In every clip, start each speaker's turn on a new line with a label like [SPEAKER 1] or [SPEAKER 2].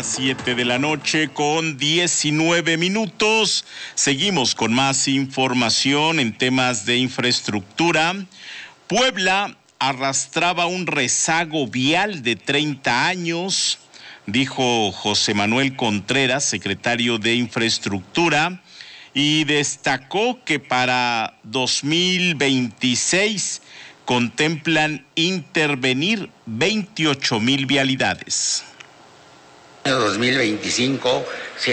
[SPEAKER 1] las 7 de la noche con 19 minutos. Seguimos con más información en temas de infraestructura. Puebla arrastraba un rezago vial de 30 años, dijo José Manuel Contreras, secretario de Infraestructura, y destacó que para 2026 contemplan intervenir 28,000 vialidades.
[SPEAKER 2] En 2025,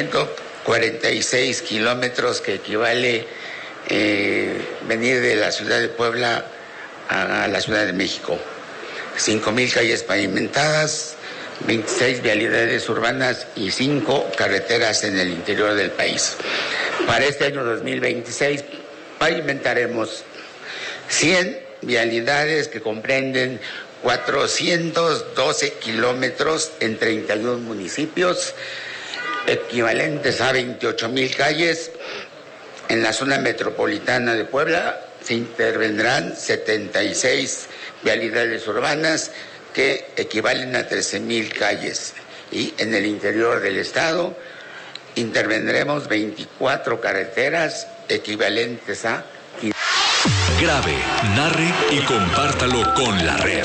[SPEAKER 2] 146 kilómetros, que equivale venir de la ciudad de Puebla a la Ciudad de México. 5,000 calles pavimentadas, 26 vialidades urbanas y 5 carreteras en el interior del país. Para este año 2026 pavimentaremos 100 vialidades que comprenden 412 kilómetros en 31 municipios, equivalentes a 28,000 calles. En la zona metropolitana de Puebla se intervendrán 76 vialidades urbanas que equivalen a 13,000 calles. Y en el interior del estado intervendremos 24 carreteras equivalentes a...
[SPEAKER 3] Grabe, narre y compártalo con la red.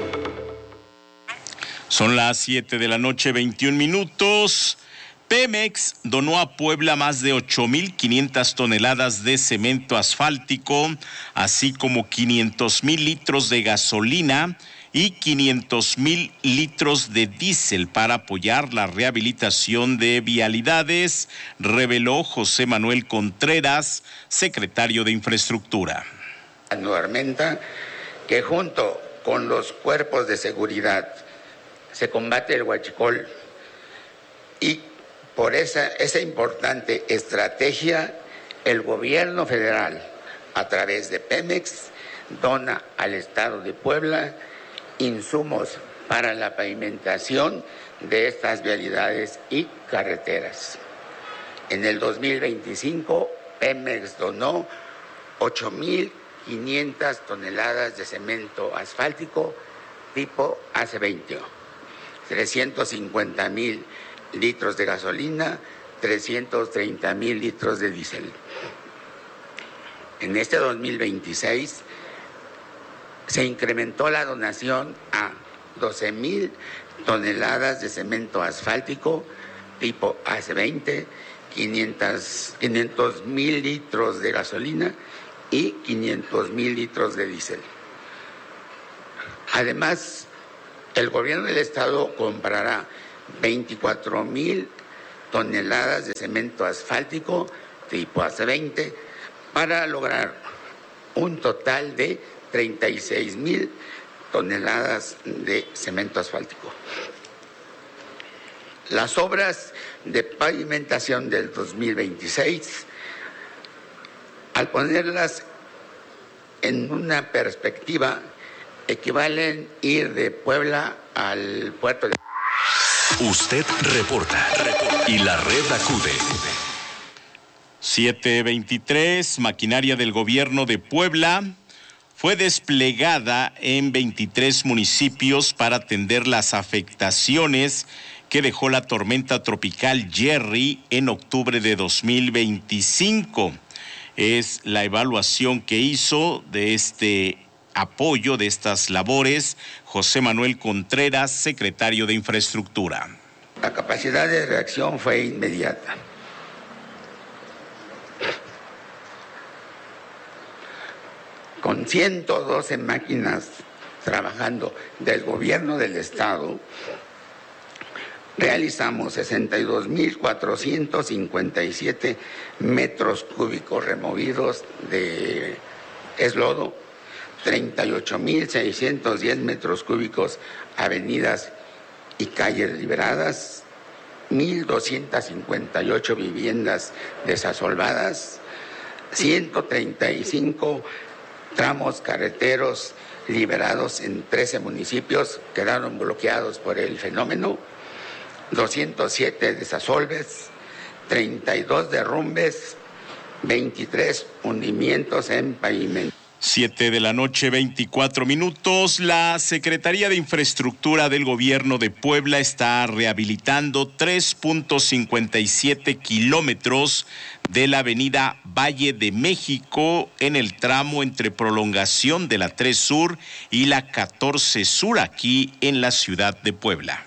[SPEAKER 1] Son las 7 de la noche, 21 minutos. Pemex donó a Puebla más de 8,500 toneladas de cemento asfáltico, así como 500,000 litros de gasolina y 500,000 litros de diésel para apoyar la rehabilitación de vialidades, reveló José Manuel Contreras, secretario de Infraestructura.
[SPEAKER 2] Nuevamente, que junto con los cuerpos de seguridad se combate el huachicol, y por esa importante estrategia el gobierno federal, a través de Pemex, dona al estado de Puebla insumos para la pavimentación de estas vialidades y carreteras. En el 2025, Pemex donó 8,500 toneladas de cemento asfáltico tipo AC20, 350,000 litros de gasolina, 330,000 litros de diésel. En este 2026 se incrementó la donación a 12,000 toneladas de cemento asfáltico tipo AC20, 500,000 litros de gasolina y 500,000 litros de diésel. Además, el gobierno del estado comprará 24,000 toneladas de cemento asfáltico tipo AC20 para lograr un total de 36,000 toneladas de cemento asfáltico. Las obras de pavimentación del 2026, al ponerlas en una perspectiva, equivalen ir de Puebla al puerto de...
[SPEAKER 3] Usted reporta y la red acude.
[SPEAKER 1] 7:23, maquinaria del gobierno de Puebla fue desplegada en 23 municipios para atender las afectaciones que dejó la tormenta tropical Jerry en octubre de 2025. Es la evaluación que hizo de este apoyo, de estas labores, José Manuel Contreras, secretario de Infraestructura.
[SPEAKER 2] La capacidad de reacción fue inmediata. Con 112 máquinas trabajando del gobierno del estado, realizamos 62,457 metros cúbicos removidos de eslodo, 38,610 metros cúbicos avenidas y calles liberadas, 1,258 viviendas desasolvadas, 135 tramos carreteros liberados en 13 municipios quedaron bloqueados por el fenómeno, 207 desasolves, 32 derrumbes, 23 hundimientos en pavimento.
[SPEAKER 1] 7:24 p.m. La Secretaría de Infraestructura del Gobierno de Puebla está rehabilitando 3.57 kilómetros de la avenida Valle de México en el tramo entre prolongación de la 3 Sur y la 14 Sur aquí en la ciudad de Puebla.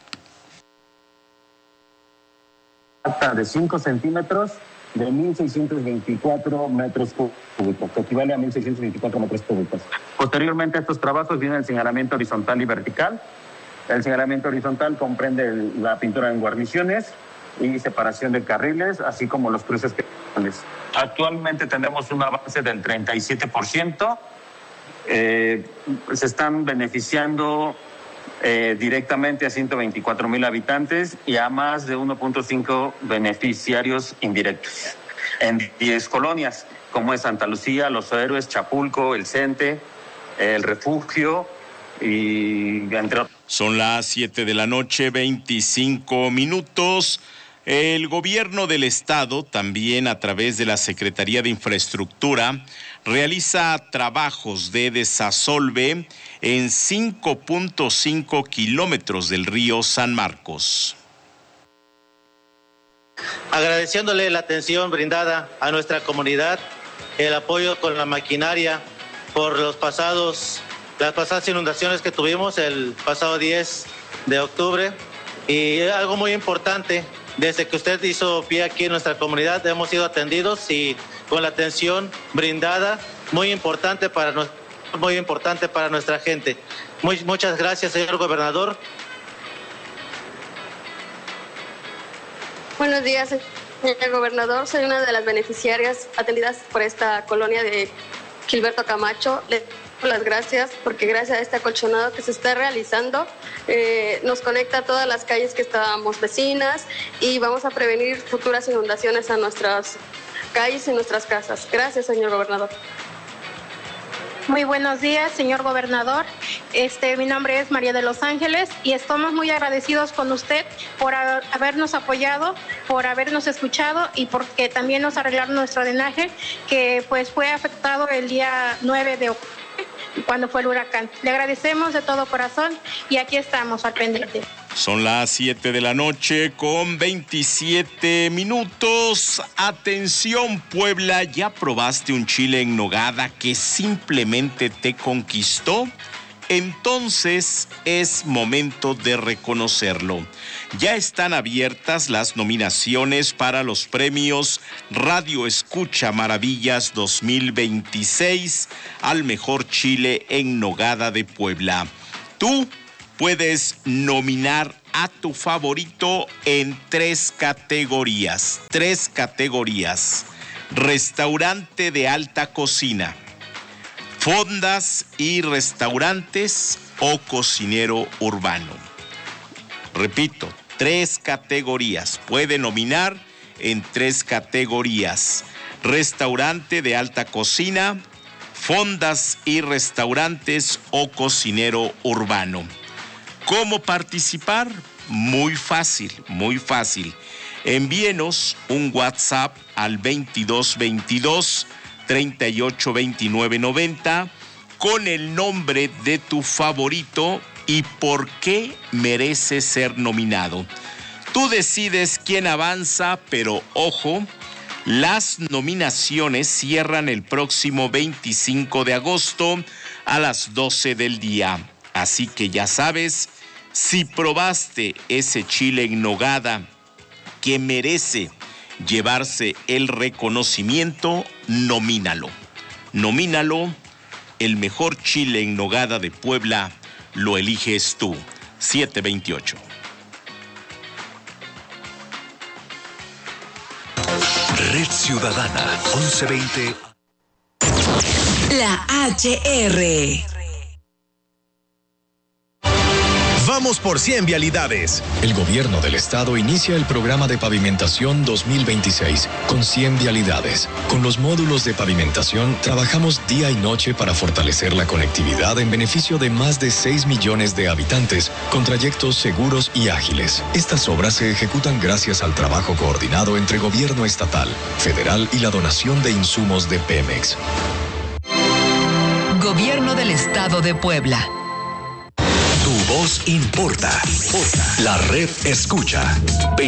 [SPEAKER 4] De 5 centímetros de 1.624 metros cúbicos, que equivale a 1.624 metros cúbicos. Posteriormente a estos trabajos viene el señalamiento horizontal y vertical. El señalamiento horizontal comprende la pintura en guarniciones y separación de carriles, así como los cruces peatonales. Actualmente tenemos un avance del 37%. Se están beneficiando directamente a 124,000 habitantes y a más de 1.5 beneficiarios indirectos en 10 colonias, como es Santa Lucía, Los Héroes, Chapulco, El Cente, El Refugio y entre otros.
[SPEAKER 1] Son las 7:25 p.m. El gobierno del estado, también a través de la Secretaría de Infraestructura, realiza trabajos de desasolve en 5.5 kilómetros del río San Marcos.
[SPEAKER 5] Agradeciéndole la atención brindada a nuestra comunidad, el apoyo con la maquinaria por las pasadas inundaciones que tuvimos el pasado 10 de octubre. Y algo muy importante, desde que usted hizo pie aquí en nuestra comunidad, hemos sido atendidos y con la atención brindada, muy importante para nuestra gente. Muchas gracias, señor gobernador.
[SPEAKER 6] Buenos días, señor gobernador. Soy una de las beneficiarias atendidas por esta colonia de Gilberto Camacho. Le doy las gracias porque gracias a este acolchonado que se está realizando nos conecta a todas las calles que estábamos vecinas y vamos a prevenir futuras inundaciones a nuestras calles y nuestras casas. Gracias, señor gobernador.
[SPEAKER 7] Muy buenos días, señor gobernador. Mi nombre es María de Los Ángeles y estamos muy agradecidos con usted por habernos apoyado, por habernos escuchado y porque también nos arreglaron nuestro drenaje que pues fue afectado el día 9 de octubre cuando fue el huracán. Le agradecemos de todo corazón y aquí estamos al pendiente.
[SPEAKER 1] Son las 7:27 p.m. Atención, Puebla, ¿ya probaste un chile en nogada que simplemente te conquistó? Entonces es momento de reconocerlo. Ya están abiertas las nominaciones para los premios Radio Escucha Maravillas 2026 al mejor chile en nogada de Puebla. Tú puedes nominar a tu favorito en 3 categorías. Restaurante de alta cocina, fondas y restaurantes o cocinero urbano. Repito, 3 categorías. Puede nominar en 3 categorías. Restaurante de alta cocina, fondas y restaurantes o cocinero urbano. ¿Cómo participar? Muy fácil. Envíenos un WhatsApp al 2222 382990 con el nombre de tu favorito y por qué merece ser nominado. Tú decides quién avanza, pero ojo, las nominaciones cierran el próximo 25 de agosto a las 12 del día. Así que ya sabes, si probaste ese chile en nogada que merece llevarse el reconocimiento, nomínalo. El mejor chile en nogada de Puebla lo eliges tú. 7:28.
[SPEAKER 3] Red Ciudadana 1120.
[SPEAKER 8] La HR.
[SPEAKER 9] Vamos por 100 vialidades.
[SPEAKER 10] El gobierno del estado inicia el programa de pavimentación 2026 con 100 vialidades. Con los módulos de pavimentación trabajamos día y noche para fortalecer la conectividad en beneficio de más de 6 millones de habitantes con trayectos seguros y ágiles. Estas obras se ejecutan gracias al trabajo coordinado entre gobierno estatal, federal y la donación de insumos de Pemex.
[SPEAKER 8] Gobierno del Estado de Puebla.
[SPEAKER 3] Tu voz importa. La red escucha.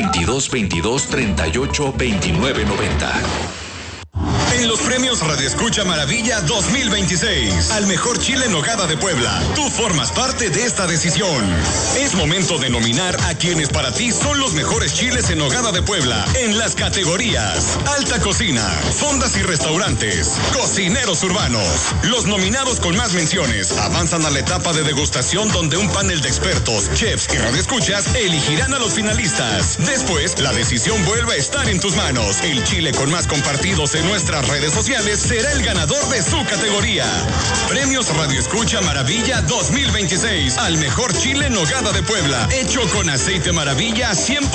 [SPEAKER 3] 2222-382990.
[SPEAKER 9] En los premios Radio Escucha Maravilla 2026, al mejor chile en nogada de Puebla, tú formas parte de esta decisión. Es momento de nominar a quienes para ti son los mejores chiles en nogada de Puebla en las categorías Alta Cocina, Fondas y Restaurantes, Cocineros Urbanos. Los nominados con más menciones avanzan a la etapa de degustación, donde un panel de expertos, chefs y radioescuchas elegirán a los finalistas. Después, la decisión vuelve a estar en tus manos. El chile con más compartidos en nuestras redes sociales será el ganador de su categoría. Premios Radio Escucha Maravilla 2026 al mejor chile en nogada de Puebla, hecho con aceite Maravilla 100%.